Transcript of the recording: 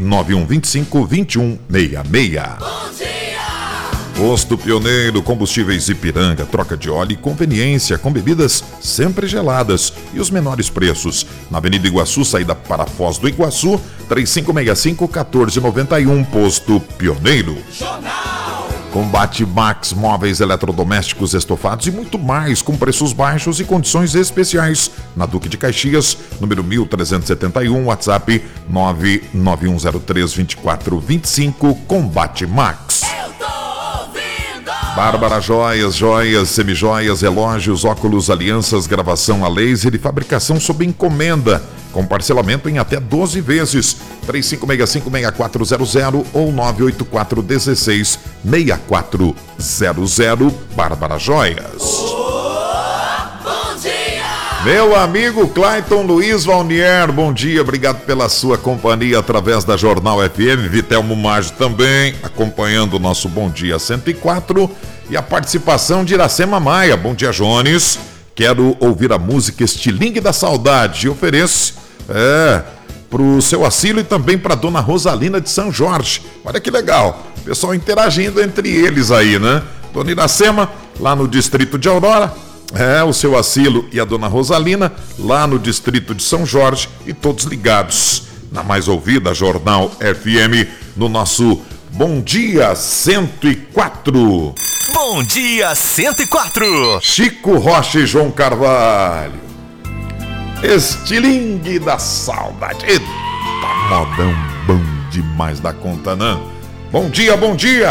99125-2166. Bom dia! Posto Pioneiro, combustíveis Ipiranga, troca de óleo e conveniência com bebidas sempre geladas e os menores preços. Na Avenida Iguaçu, saída para Foz do Iguaçu, 3565-1491, Posto Pioneiro. Jornal! Combate Max, móveis eletrodomésticos, estofados e muito mais, com preços baixos e condições especiais. Na Duque de Caxias, número 1371, WhatsApp 991032425, Combate Max. Bárbara Joias, joias, semijoias, relógios, óculos, alianças, gravação a laser e fabricação sob encomenda, com parcelamento em até 12 vezes. 3565-6400 ou 984-16-6400. Bárbara Joias. Bom dia! Meu amigo Clayton Luiz Valnier, bom dia, obrigado pela sua companhia através da Jornal FM. Vitelmo Maggi também, acompanhando o nosso Bom Dia 104. E a participação de Iracema Maia. Bom dia, Jones. Quero ouvir a música Estilingue da Saudade. E ofereço pro seu Acílio e também para dona Rosalina de São Jorge. Olha que legal, o pessoal interagindo entre eles aí, né? Dona Iracema, lá no distrito de Aurora. O seu Acílio e a dona Rosalina, lá no distrito de São Jorge, e todos ligados na mais ouvida Jornal FM, no nosso Bom Dia 104. Bom Dia 104. Chico Rocha e João Carvalho. Estilingue da Saudade. Eita, modão bom demais da conta, não? Bom dia, bom dia.